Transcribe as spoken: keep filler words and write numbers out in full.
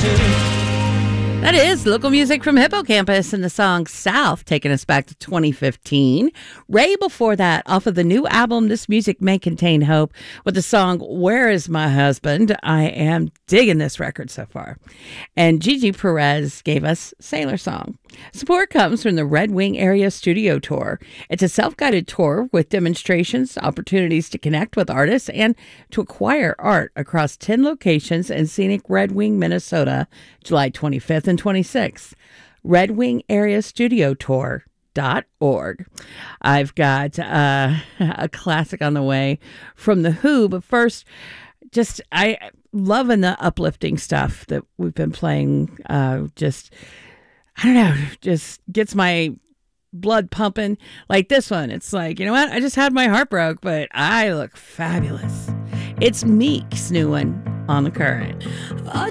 That is local music from Hippocampus and the song South, taking us back to twenty fifteen. Ray before that, off of the new album This Music May Contain Hope, with the song Where Is My Husband? I am digging this record so far. And Gigi Perez gave us Sailor Song. Support comes from the Red Wing Area Studio Tour. It's a self-guided tour with demonstrations, opportunities to connect with artists, and to acquire art across ten locations in scenic Red Wing, Minnesota, July twenty-fifth and twenty-sixth. Red Wing Area Studio Tour dot org. I've got uh, a classic on the way from The Who, but first, just I loving the uplifting stuff that we've been playing. Uh, just I don't know, just gets my blood pumping. Like this one, it's like, you know what? I just had my heart broke, but I look fabulous. It's Meek's new one, On the Current.